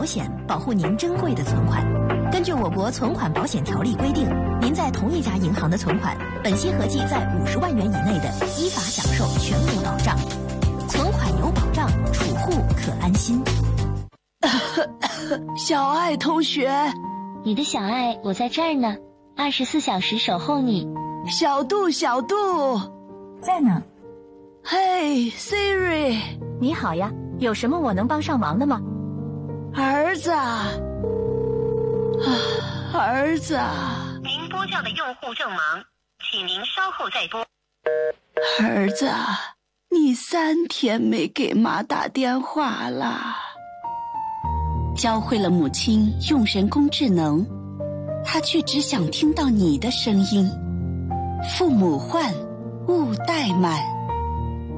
保险，保护您珍贵的存款。根据我国存款保险条例规定，您在同一家银行的存款，本息合计在50万元以内的，依法享受全额保障。存款有保障，储户可安心。 小爱同学， 你的小爱，我在这儿呢，24小时守候你。 小杜， 在呢。 嘿 ，Siri， 你好呀，有什么我能帮上忙的吗？ 儿子，儿子， 您拨叫的用户正忙，请您稍后再拨。 儿子，你3天没给妈打电话了。 教会了母亲用人工智能，她却只想听到你的声音。父母唤，勿怠慢。